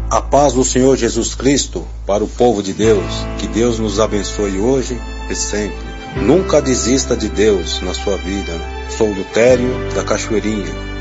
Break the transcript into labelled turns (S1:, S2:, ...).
S1: A paz do Senhor Jesus Cristo para o povo de Deus. Que Deus nos abençoe hoje e sempre. Nunca desista de Deus na sua vida. Sou Lutério da Cachoeirinha.